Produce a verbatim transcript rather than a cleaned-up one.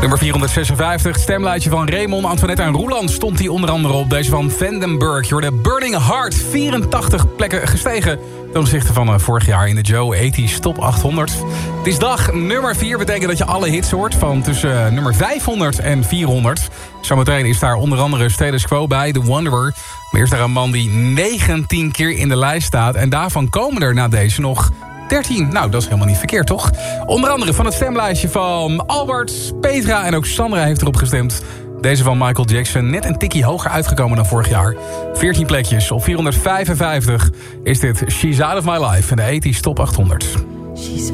Nummer vierhonderdzesenvijftig, het stemlijstje van Raymond, Antoinette en Roeland stond die onder andere op. Deze van Vandenberg, je hoorde Burning Heart, vierentachtig plekken gestegen ten opzichte van uh, vorig jaar in de Joe tachtig Top achthonderd. Het is dag nummer vier, betekent dat je alle hits hoort van tussen uh, nummer vijfhonderd en vierhonderd. Zometeen is daar onder andere Status Quo bij, The Wanderer. Maar eerst daar een man die negentien keer in de lijst staat en daarvan komen er na deze nog dertien. Nou, dat is helemaal niet verkeerd, toch? Onder andere van het stemlijstje van Albert, Petra en ook Sandra heeft erop gestemd. Deze van Michael Jackson net een tikkie hoger uitgekomen dan vorig jaar. veertien plekjes op vierhonderdvijfenvijftig is dit She's Out of My Life in de tachtig Top achthonderd. She's